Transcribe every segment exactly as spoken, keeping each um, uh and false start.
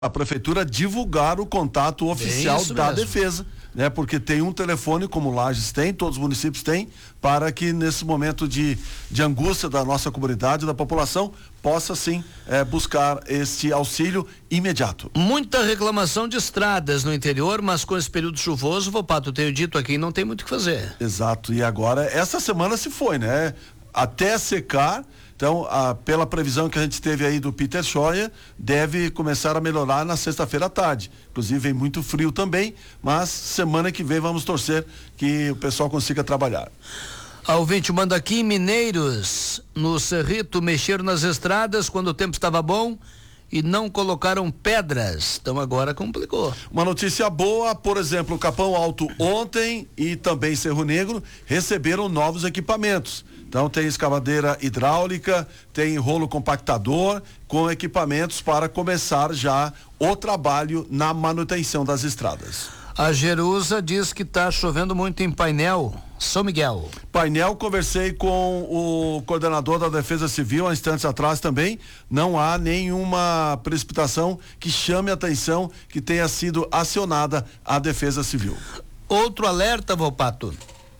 a prefeitura divulgar o contato oficial da mesmo. defesa, né? Porque tem um telefone, como Lages tem, todos os municípios têm, para que nesse momento de, de angústia da nossa comunidade, da população, possa sim eh, buscar este auxílio imediato. Muita reclamação de estradas no interior, mas com esse período chuvoso, Volpato, eu tenho dito aqui, não tem muito o que fazer. Exato, e agora, essa semana se foi, né? Até secar. Então, a, pela previsão que a gente teve aí do Peter Scheuer, deve começar a melhorar na sexta-feira à tarde. Inclusive, vem muito frio também, mas semana que vem vamos torcer que o pessoal consiga trabalhar. A ouvinte manda aqui: mineiros no Cerrito mexeram nas estradas quando o tempo estava bom e não colocaram pedras. Então agora complicou. Uma notícia boa, por exemplo, o Capão Alto ontem e também Cerro Negro receberam novos equipamentos. Então tem escavadeira hidráulica, tem rolo compactador com equipamentos para começar já o trabalho na manutenção das estradas. A Jerusa diz que está chovendo muito em Painel, São Miguel. Painel, conversei com o coordenador da Defesa Civil há instantes atrás também. Não há nenhuma precipitação que chame a atenção que tenha sido acionada a Defesa Civil. Outro alerta, Volpato,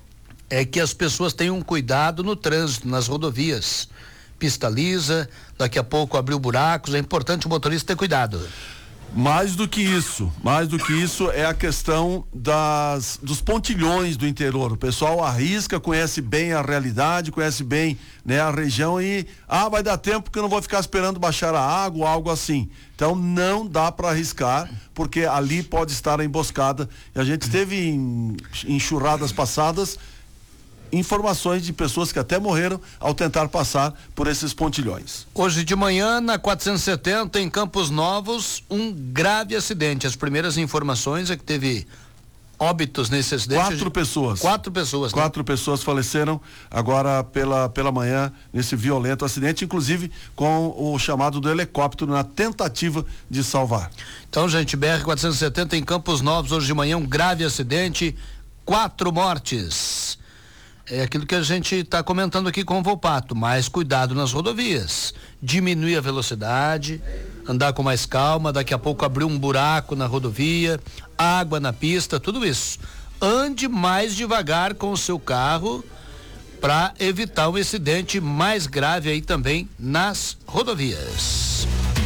é que as pessoas tenham cuidado no trânsito, nas rodovias. Pista lisa, daqui a pouco abriu buracos, é importante o motorista ter cuidado. Mais do que isso, mais do que isso é a questão das, dos pontilhões do interior. O pessoal arrisca, conhece bem a realidade, conhece bem, né, a região e, ah, vai dar tempo que eu não vou ficar esperando baixar a água, algo assim. Então não dá para arriscar, porque ali pode estar a emboscada. E a gente teve em enxurradas passadas informações de pessoas que até morreram ao tentar passar por esses pontilhões. Hoje de manhã, na quatrocentos e setenta, em Campos Novos, um grave acidente. As primeiras informações é que teve óbitos nesse acidente. Quatro pessoas. Quatro pessoas. Quatro né? pessoas faleceram agora pela, pela manhã nesse violento acidente, inclusive com o chamado do helicóptero na tentativa de salvar. Então, gente, B R quatrocentos e setenta em Campos Novos, hoje de manhã, um grave acidente, quatro mortes. É aquilo que a gente está comentando aqui com o Volpato, mais cuidado nas rodovias, diminuir a velocidade, andar com mais calma, daqui a pouco abrir um buraco na rodovia, água na pista, tudo isso. Ande mais devagar com o seu carro para evitar um acidente mais grave aí também nas rodovias.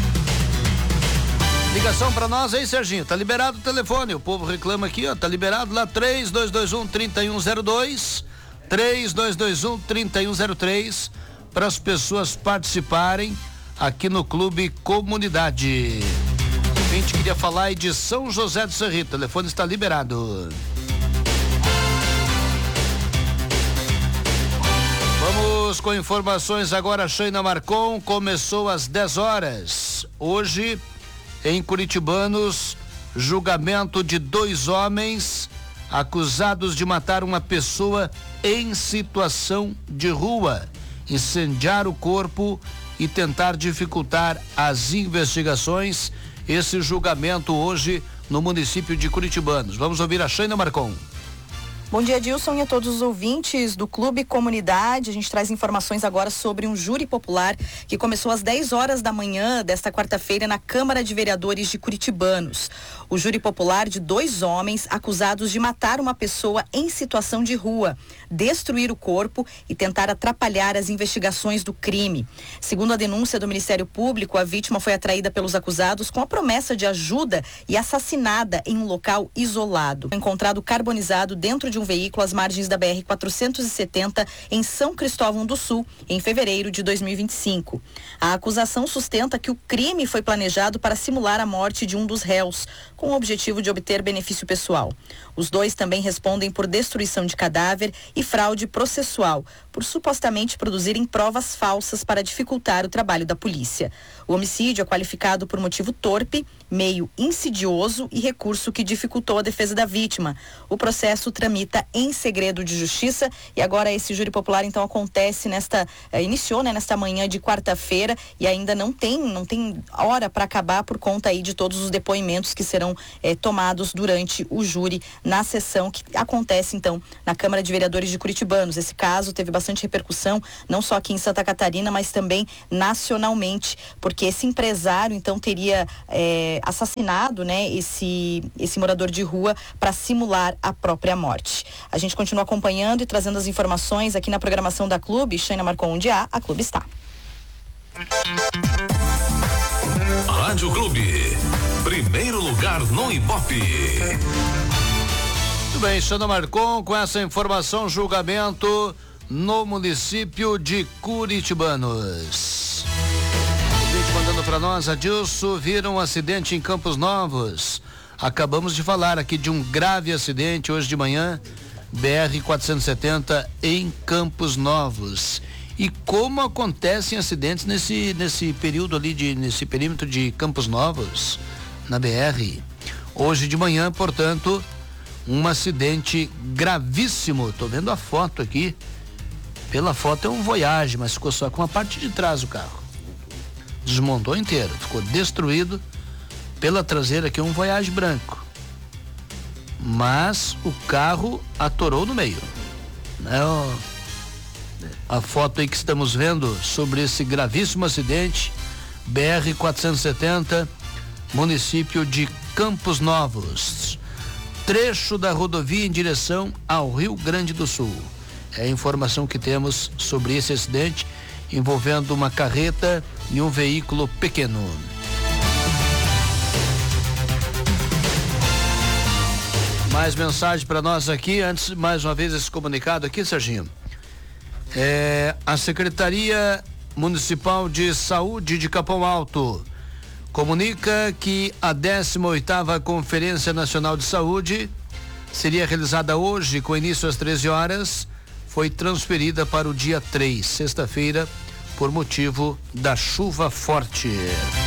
Ligação para nós aí, Serginho, tá liberado o telefone, o povo reclama aqui, ó, tá liberado lá, três dois dois um, três um zero dois, três dois dois um, três um zero três, para as pessoas participarem aqui no Clube Comunidade. A gente queria falar aí de São José do Cerrito, o telefone está liberado. Vamos com informações agora. Sheina Marcon, começou às dez horas. Hoje, em Curitibanos, julgamento de dois homens acusados de matar uma pessoa em situação de rua, incendiar o corpo e tentar dificultar as investigações. Esse julgamento hoje no município de Curitibanos. Vamos ouvir a Sheina Marcon. Bom dia, Dilson, e a todos os ouvintes do Clube Comunidade. A gente traz informações agora sobre um júri popular que começou às dez horas da manhã desta quarta-feira na Câmara de Vereadores de Curitibanos. O júri popular de dois homens acusados de matar uma pessoa em situação de rua, destruir o corpo e tentar atrapalhar as investigações do crime. Segundo a denúncia do Ministério Público, a vítima foi atraída pelos acusados com a promessa de ajuda e assassinada em um local isolado. Foi encontrado carbonizado dentro de um veículo às margens da B R quatrocentos e setenta em São Cristóvão do Sul, em fevereiro de dois mil e vinte e cinco. A acusação sustenta que o crime foi planejado para simular a morte de um dos réus, com o objetivo de obter benefício pessoal. Os dois também respondem por destruição de cadáver e fraude processual, por supostamente produzirem provas falsas para dificultar o trabalho da polícia. O homicídio é qualificado por motivo torpe, meio insidioso e recurso que dificultou a defesa da vítima. O processo tramita tramita em segredo de justiça. E agora esse júri popular então acontece nesta, eh, iniciou, né, nesta manhã de quarta-feira e ainda não tem, não tem hora para acabar por conta aí de todos os depoimentos que serão eh, tomados durante o júri na sessão que acontece então na Câmara de Vereadores de Curitibanos. Esse caso teve bastante repercussão, não só aqui em Santa Catarina, mas também nacionalmente, porque esse empresário então teria eh, assassinado, né, esse, esse morador de rua para simular a própria morte. A gente continua acompanhando e trazendo as informações aqui na programação da Clube. Xana marcou onde há, a Clube está. Rádio Clube, primeiro lugar no Ibope. Muito bem, Xana Marcon com essa informação, julgamento no município de Curitibanos. O vídeo mandando para nós, Adilson, viram um acidente em Campos Novos. Acabamos de falar aqui de um grave acidente hoje de manhã, B R quatrocentos e setenta em Campos Novos. E como acontecem acidentes nesse nesse período ali de nesse perímetro de Campos Novos, na B R. Hoje de manhã, portanto, um acidente gravíssimo. Tô vendo a foto aqui. Pela foto é um Voyage, mas ficou só com a parte de trás do carro. Desmontou inteiro, ficou destruído. Pela traseira aqui é um Voyage branco. Mas o carro atorou no meio. Né? A foto aí que estamos vendo sobre esse gravíssimo acidente, B R quatrocentos e setenta, município de Campos Novos. Trecho da rodovia em direção ao Rio Grande do Sul. É a informação que temos sobre esse acidente envolvendo uma carreta e um veículo pequeno. Mais mensagem para nós aqui, antes mais uma vez esse comunicado aqui, Serginho. É, a Secretaria Municipal de Saúde de Capão Alto comunica que a décima oitava Conferência Nacional de Saúde seria realizada hoje com início às treze horas, foi transferida para o dia três, sexta-feira, por motivo da chuva forte.